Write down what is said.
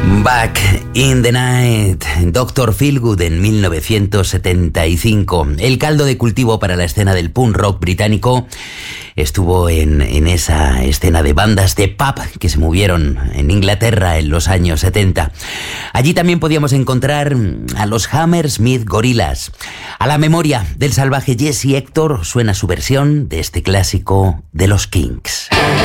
Back in the Night, Dr. Feelgood en 1975. El caldo de cultivo para la escena del punk rock británico estuvo en esa escena de bandas de pub que se movieron en Inglaterra en los años 70. Allí también podíamos encontrar a los Hammersmith Gorillas. A la memoria del salvaje Jesse Hector suena su versión de este clásico de los Kinks.